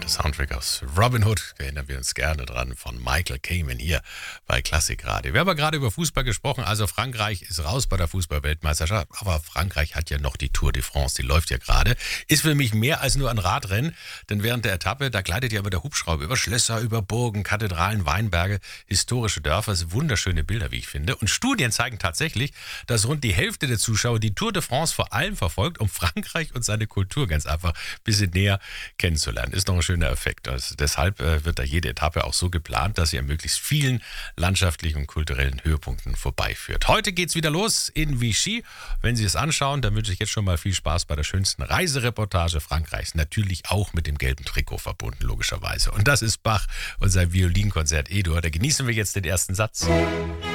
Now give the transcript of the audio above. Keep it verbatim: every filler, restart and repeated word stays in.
der Soundtrack aus Robin Hood, da erinnern wir uns gerne dran, von Michael Kamen hier bei Klassikradio. Wir haben ja gerade über Fußball gesprochen, also Frankreich ist raus bei der Fußball-Weltmeisterschaft, aber Frankreich hat ja noch die Tour de France, die läuft ja gerade. Ist für mich mehr als nur ein Radrennen, denn während der Etappe, da gleitet ja immer der Hubschrauber über Schlösser, über Burgen, Kathedralen, Weinberge, historische Dörfer, das sind wunderschöne Bilder, wie ich finde. Und Studien zeigen tatsächlich, dass rund die Hälfte der Zuschauer die Tour de France vor allem verfolgt, um Frankreich und seine Kultur ganz einfach ein bisschen näher kennenzulernen. Ist noch ein schöner Effekt. Also deshalb äh, wird da jede Etappe auch so geplant, dass sie an möglichst vielen landschaftlichen und kulturellen Höhepunkten vorbeiführt. Heute geht's wieder los in Vichy. Wenn Sie es anschauen, dann wünsche ich jetzt schon mal viel Spaß bei der schönsten Reisereportage Frankreichs. Natürlich auch mit dem gelben Trikot verbunden, logischerweise. Und das ist Bach und sein Violinkonzert E-Dur. Da genießen wir jetzt den ersten Satz.